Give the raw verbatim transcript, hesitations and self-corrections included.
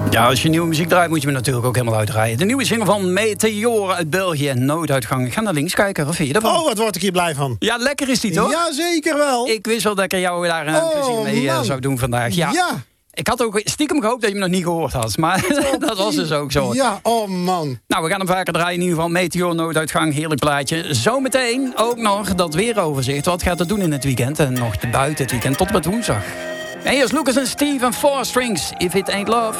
Ja, als je nieuwe muziek draait, moet je me natuurlijk ook helemaal uitdraaien. De nieuwe single van Meteor uit België, Nooduitgang. Ik ga naar links kijken, wat vind je ervan? Oh, wat word ik hier blij van. Ja, lekker is die, toch? Ja, zeker wel. Ik wist wel dat ik jou daar een oh, plezier mee uh, zou doen vandaag. Ja. ja. Ik had ook stiekem gehoopt dat je me nog niet gehoord had. Maar dat was dus ook zo. Ja, oh man. Nou, we gaan hem vaker draaien. In ieder geval Meteor, Nooduitgang, heerlijk plaatje. Zometeen ook nog dat weeroverzicht. Wat gaat het doen in het weekend? En nog buiten het weekend tot en met woensdag. En hier is Lucas en Steve en Four Strings. If It Ain't Love.